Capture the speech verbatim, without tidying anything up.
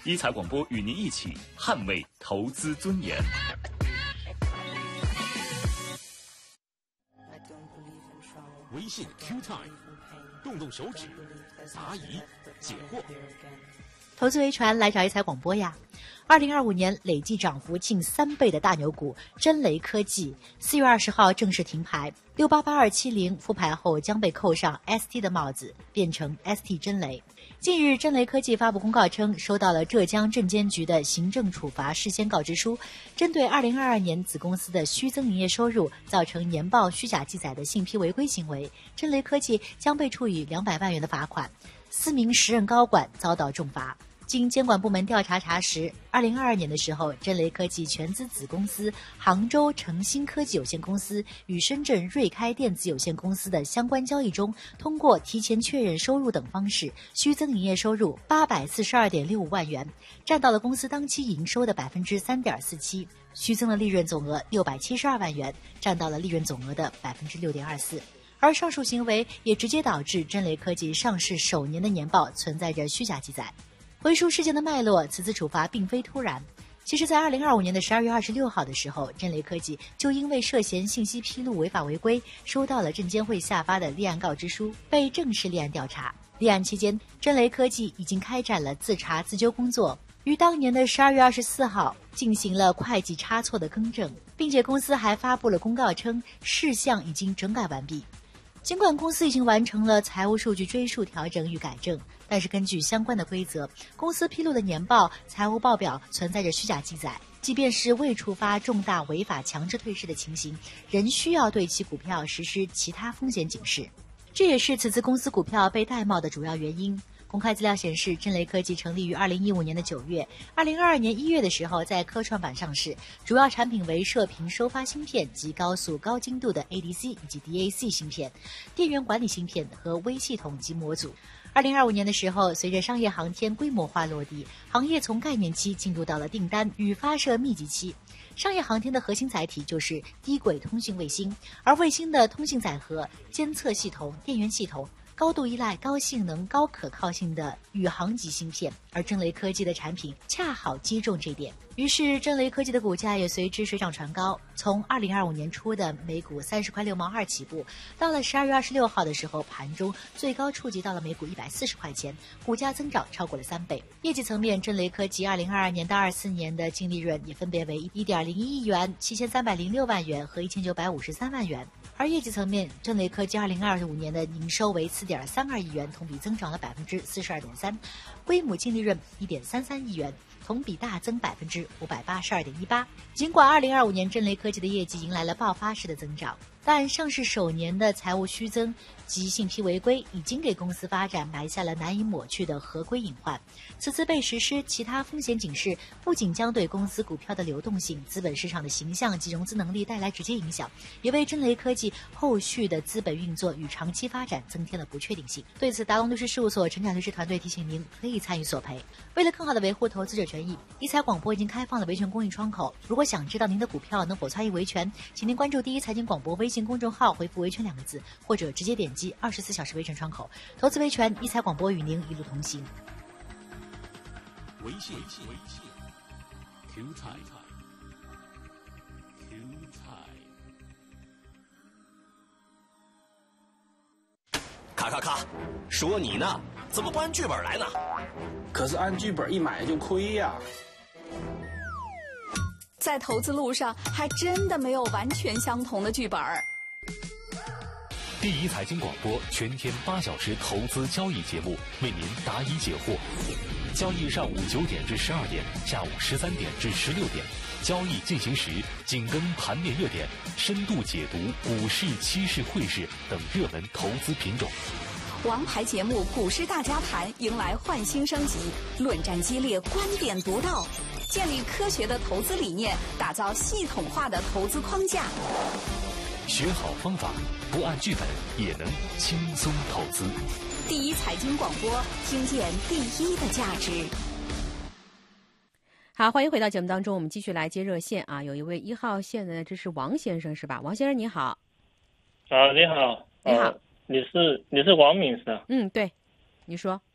一财广播与您一起捍卫投资尊严。 微信 Q Time， 动动手指，答疑解惑。 投资维权来找一财广播呀！二零二五年累计涨幅近三倍的大牛股臻雷科技，四月二十号正式停牌。六八八二七零复牌后将被扣上 S T 的帽子，变成 S T 臻雷。近日，臻雷科技发布公告称，收到了浙江证监局的行政处罚事先告知书，针对二零二二年子公司的虚增营业收入造成年报虚假记载的信披违规行为，臻雷科技将被处以两百万元的罚款，四名时任高管遭到重罚。经监管部门调查查实，二零二二年的时候，臻雷科技全资子公司杭州诚兴科技有限公司与深圳瑞开电子有限公司的相关交易中，通过提前确认收入等方式，虚增营业收入八百四十二点六五万元，占到了公司当期营收的百分之三点四七，虚增了利润总额六百七十二万元，占到了利润总额的百分之六点二四。而上述行为也直接导致臻雷科技上市首年的年报存在着虚假记载。回溯事件的脉络，此次处罚并非突然。其实在二零二五年的十二月二十六号的时候，臻雷科技就因为涉嫌信息披露违法违规，收到了证监会下发的立案告知书，被正式立案调查。立案期间，臻雷科技已经开展了自查自纠工作，于当年的十二月二十四号进行了会计差错的更正，并且公司还发布了公告称事项已经整改完毕。尽管公司已经完成了财务数据追溯调整与改正，但是根据相关的规则，公司披露的年报、财务报表存在着虚假记载，即便是未触发重大违法强制退市的情形，仍需要对其股票实施其他风险警示。这也是此次公司股票被戴帽的主要原因。公开资料显示，臻雷科技成立于二零一五年的九月，二零二二年一月的时候在科创板上市，主要产品为射频收发芯片及高速高精度的 A D C 以及 D A C 芯片、电源管理芯片和微系统及模组。二零二五年的时候，随着商业航天规模化落地，行业从概念期进入到了订单与发射密集期。商业航天的核心载体就是低轨通讯卫星，而卫星的通信载荷、监测系统、电源系统高度依赖高性能、高可靠性的宇航级芯片，而臻雷科技的产品恰好击中这点，于是臻雷科技的股价也随之水涨船高，从二零二五年初的每股三十块六毛二起步，到了十二月二十六号的时候，盘中最高触及到了每股一百四十块钱，股价增长超过了三倍。业绩层面，臻雷科技二零二二年到二四年的净利润也分别为一点零一亿元、七千三百零六万元和一千九百五十三万元。而业绩层面，臻雷科技二零二五年的营收为四点三二亿元，同比增长了百分之四十二点三，规模净利润一点三三亿元，同比大增百分之五百八十二点一八。尽管二零二五年臻雷科技的业绩迎来了爆发式的增长，但上市首年的财务虚增及信披违规已经给公司发展埋下了难以抹去的合规隐患。此次被实施其他风险警示，不仅将对公司股票的流动性、资本市场的形象及融资能力带来直接影响，也为臻雷科技后续的资本运作与长期发展增添了不确定性。对此，达龙律师事务所陈展律师团队提醒您可以参与索赔。为了更好的维护投资者权益，一财广播已经开放了维权公益窗口。如果想知道您的股票能否参与维权，请您关注第一财经广播微信公众号，回复维权两个字，或者直接点击二十四小时维权窗口。投资维权，一财广播与您一路同行。 微信微信 Q Time Q Time 咔咔咔，说你呢，怎么不按剧本来呢？ 可是按剧本一买就亏呀。 在投资路上，还真的没有完全相同的剧本。 第一财经广播全天八小时投资交易节目，为您答疑解惑。交易上午九点至十二点，下午十三点至十六点，交易进行时紧跟盘面热点，深度解读股市、期市、汇市等热门投资品种。 王牌节目《股市大家谈》迎来焕新升级，论战激烈，观点独到，建立科学的投资理念，打造系统化的投资框架。 学好方法，不按剧本也能轻松投资。 第一财经广播，听见第一的价值。 好，欢迎回到节目当中，我们继续来接热线啊。有一位一号线的，这是王先生是吧？王先生你好。 啊，你好。 你好。 呃、你是你是王敏是吧？ 嗯，对，你说。